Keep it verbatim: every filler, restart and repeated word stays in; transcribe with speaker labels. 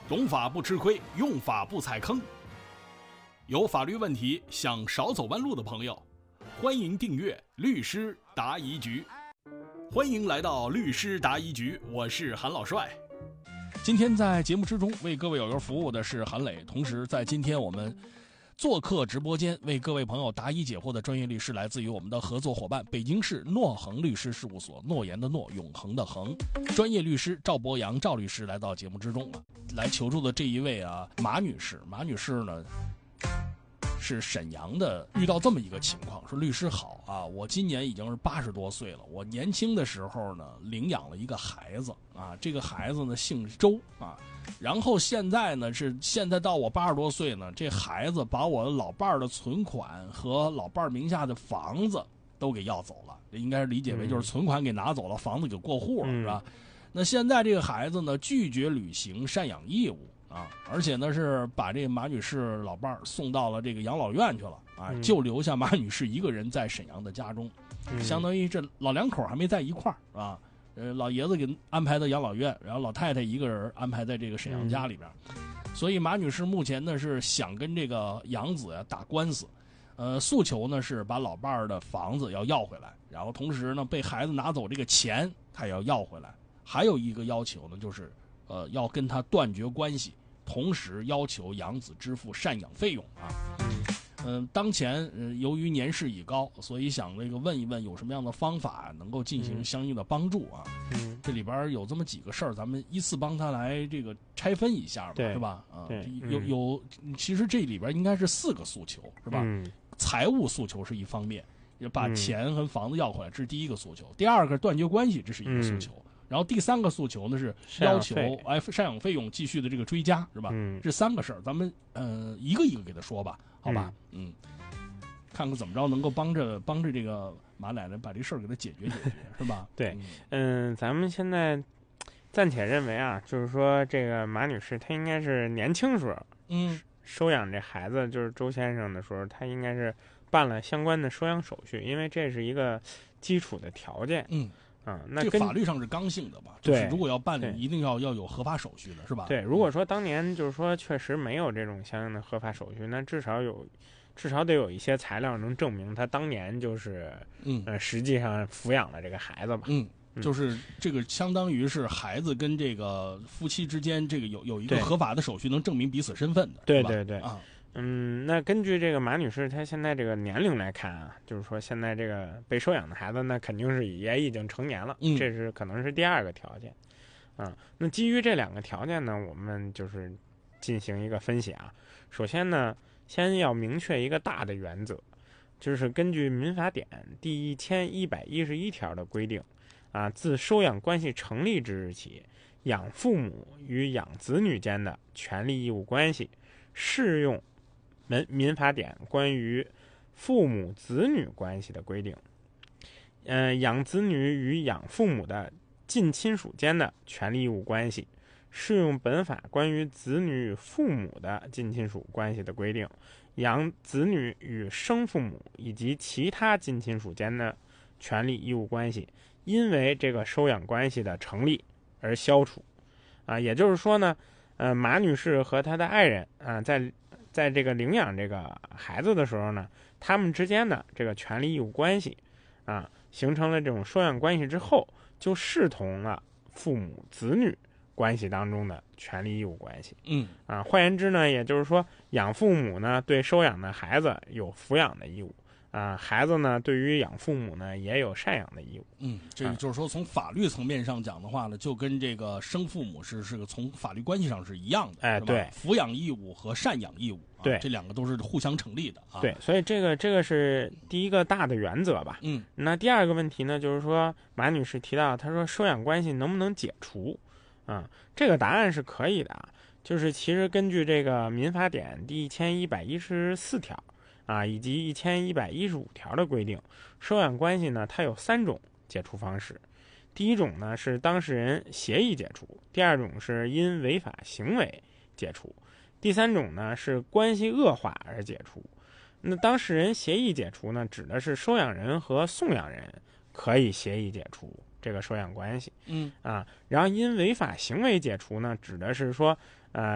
Speaker 1: 懂法不吃亏，用法不踩坑。有法律问题想少走弯路的朋友，欢迎订阅律师答疑局。欢迎来到律师答疑局，我是韩老帅。今天在节目之中为各位友友服务的是韩磊，同时在今天我们做客直播间为各位朋友答疑解惑的专业律师来自于我们的合作伙伴北京市诺恒律师事务所，诺言的诺，永恒的恒，专业律师赵博洋赵律师来到节目之中啊，来求助的这一位啊马女士，马女士呢是沈阳的，遇到这么一个情况，说律师好啊，我今年已经是八十多岁了，我年轻的时候呢领养了一个孩子啊，这个孩子呢姓周啊，然后现在呢是现在到我八十多岁呢，这孩子把我老伴儿的存款和老伴儿名下的房子都给要走了，这应该是理解为就是存款给拿走了，房子给过户了，是吧？那现在这个孩子呢拒绝履行赡养义务啊，而且呢是把这个马女士老伴儿送到了这个养老院去了啊，嗯、就留下马女士一个人在沈阳的家中，嗯、相当于这老两口还没在一块儿啊。呃，老爷子给安排到养老院，然后老太太一个人安排在这个沈阳家里边，嗯、所以马女士目前呢是想跟这个养子呀打官司，呃，诉求呢是把老伴儿的房子要要回来，然后同时呢被孩子拿走这个钱她也要要回来，还有一个要求呢就是呃要跟他断绝关系，同时要求养子支付赡养费用啊。嗯、呃，当前、呃、由于年事已高，所以想那个问一问有什么样的方法能够进行相应的帮助啊？嗯，这里边有这么几个事儿，咱们依次帮他来这个拆分一下吧，是吧？啊，有有，其实这里边应该是四个诉求，是吧？嗯，财务诉求是一方面，把钱和房子要回来，这是第一个诉求；第二个断绝关系，这是一个诉求。嗯，然后第三个诉求呢是要求哎赡养费用继续的这个追加，是吧？嗯，这三个事儿咱们呃一个一个给他说吧，好吧？嗯，嗯看看怎么着能够帮着帮着这个马奶奶把这事儿给他解决解决，是吧？
Speaker 2: 对，嗯、呃，咱们现在暂且认为啊，就是说这个马女士她应该是年轻时候，嗯，收养这孩子就是周先生的时候，她应该是办了相关的收养手续，因为这是一个基础的条件，嗯。嗯，那
Speaker 1: 这个法律上是刚性的吧？就是如果要办理，一定要要有合法手续的，是吧？
Speaker 2: 对，如果说当年就是说确实没有这种相应的合法手续，那至少有，至少得有一些材料能证明他当年就是，嗯，呃，实际上抚养了这个孩子吧。
Speaker 1: 嗯，就是这个相当于是孩子跟这个夫妻之间这个有有一个合法的手续能证明彼此身份的，
Speaker 2: 对对对
Speaker 1: 啊。
Speaker 2: 嗯，那根据这个马女士她现在这个年龄来看啊，就是说现在这个被收养的孩子那肯定是也已经成年了，嗯、这是可能是第二个条件，啊，那基于这两个条件呢，我们就是进行一个分析啊。首先呢，先要明确一个大的原则，就是根据民法典第一千一百一十一条的规定，啊，自收养关系成立之日起，养父母与养子女间的权利义务关系适用民民法典关于父母子女关系的规定，呃，养子女与养父母的近亲属间的权利义务关系适用本法关于子女与父母的近亲属关系的规定，养子女与生父母以及其他近亲属间的权利义务关系因为这个收养关系的成立而消除，啊，也就是说呢，呃，马女士和她的爱人啊，在在这个领养这个孩子的时候呢，他们之间的这个权利义务关系啊，形成了这种收养关系之后，就视同了父母子女关系当中的权利义务关系。嗯啊，换言之呢，也就是说，养父母呢对收养的孩子有抚养的义务。啊，孩子呢，对于养父母呢，也有赡养的义务。
Speaker 1: 嗯，这就是说，从法律层面上讲的话呢，就跟这个生父母是是个从法律关系上是一样的。
Speaker 2: 哎，对，
Speaker 1: 抚养义务和赡养义务，啊、
Speaker 2: 对，
Speaker 1: 这两个都是互相成立的啊。
Speaker 2: 对，所以这个这个是第一个大的原则吧。嗯，那第二个问题呢，就是说马女士提到，她说收养关系能不能解除？啊、嗯，这个答案是可以的，就是其实根据这个民法典第一千一百一十四条。啊，以及一千一百一十五条的规定，收养关系呢，它有三种解除方式。第一种呢是当事人协议解除，第二种是因违法行为解除，第三种呢是关系恶化而解除。那当事人协议解除呢，指的是收养人和送养人可以协议解除这个收养关系。嗯啊，然后因违法行为解除呢，指的是说，呃。